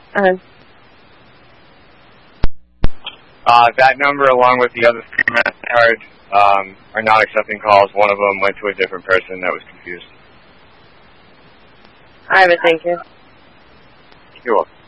That number, along with the other 3 cards, are not accepting calls. One of them went to a different person that was confused. All right, thank you. You're welcome.